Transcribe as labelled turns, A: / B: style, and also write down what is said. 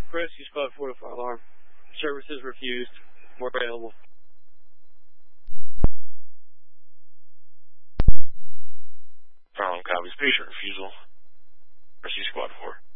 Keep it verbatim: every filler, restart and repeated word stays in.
A: Rescue Squad four to fire alarm. Services refused. More available.
B: Fire alarm copies. Patient refusal. Rescue Squad four.